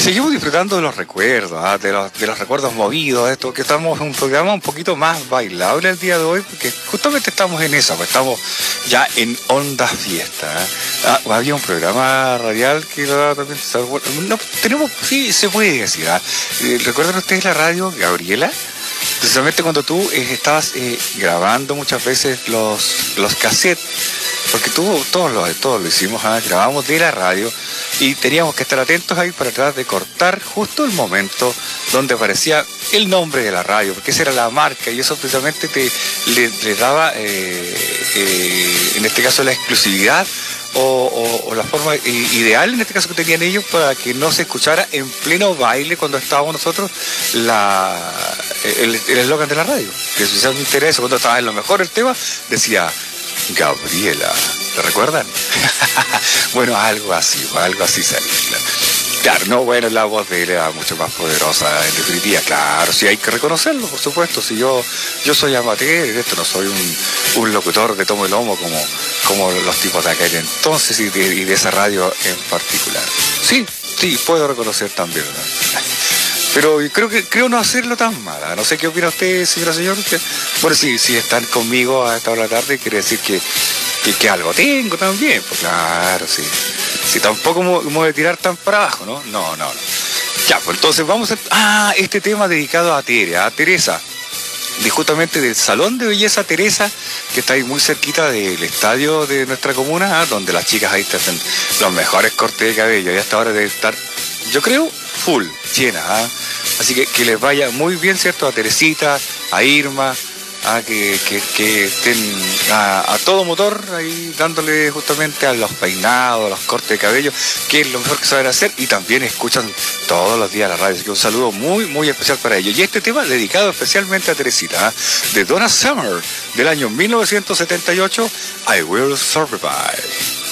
seguimos disfrutando de los recuerdos, de los recuerdos movidos, esto que estamos en un programa un poquito más bailable el día de hoy, porque justamente estamos en eso, pues estamos ya en onda fiesta. Había un programa radial que también no tenemos, sí se puede decir. ¿Recuerdan ustedes la radio Gabriela? Precisamente cuando tú estabas grabando muchas veces los cassettes, porque todos lo hicimos, grabamos de la radio y teníamos que estar atentos ahí para tratar de cortar justo el momento donde aparecía el nombre de la radio, porque esa era la marca y eso precisamente le daba, en este caso, la exclusividad o la forma ideal, en este caso, que tenían ellos para que no se escuchara en pleno baile cuando estábamos nosotros el eslogan de la radio. Que si me interesa, cuando estaba en lo mejor el tema, decía Gabriela. ¿Lo recuerdan? Bueno, algo así salía. Claro, no, bueno, la voz de él era mucho más poderosa, en definitiva, claro, sí hay que reconocerlo, por supuesto. Si yo soy amateur, esto no soy un locutor de tomo y lomo como los tipos de aquel entonces y de esa radio en particular. Sí, puedo reconocer también, ¿no? Pero creo no hacerlo tan mal. No sé qué opina usted, señora. Bueno, si están conmigo a esta hora de la tarde, quiere decir que algo tengo también. Pues claro, sí. Si tampoco me voy a tirar tan para abajo, ¿no? No. Ya, pues entonces vamos a este tema dedicado a Teresa. Justamente del Salón de Belleza Teresa, que está ahí muy cerquita del estadio de nuestra comuna, donde las chicas ahí te hacen los mejores cortes de cabello. Y hasta ahora debe estar, yo creo, full, llena. Así que les vaya muy bien, ¿cierto? A Teresita, a Irma, que estén a todo motor ahí dándole justamente a los peinados, a los cortes de cabello, que es lo mejor que saben hacer, y también escuchan todos los días la radio. Así que un saludo muy, muy especial para ellos. Y este tema dedicado especialmente a Teresita, de Donna Summer, del año 1978, I Will Survive.